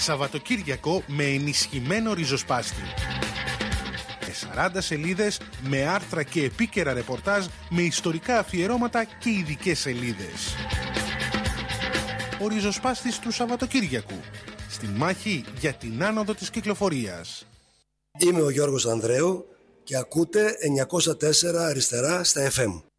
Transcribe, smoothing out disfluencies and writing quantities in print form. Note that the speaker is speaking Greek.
Σαββατοκύριακο με ενισχυμένο ριζοσπάστη. Με 40 σελίδες, με άρθρα και επίκαιρα ρεπορτάζ, με ιστορικά αφιερώματα και ειδικές σελίδες. Ο ριζοσπάστης του Σαββατοκύριακου. Στη μάχη για την άνοδο της κυκλοφορίας. Είμαι ο Γιώργος Ανδρέου και ακούτε 904 αριστερά στα FM.